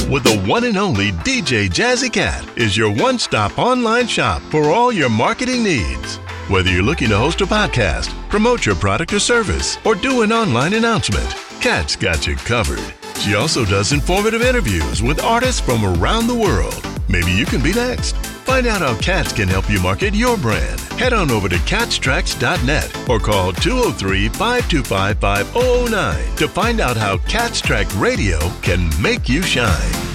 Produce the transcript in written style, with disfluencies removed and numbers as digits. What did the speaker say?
with the one and only DJ Jazzy Cat is your one-stop online shop for all your marketing needs. Whether you're looking to host a podcast, promote your product or service, or do an online announcement, Kat's got you covered. She also does informative interviews with artists from around the world. Maybe you can be next. Find out how Kat's can help you market your brand. Head on over to catstracks.net or call 203-525-5009 to find out how Kat's Track Radio can make you shine.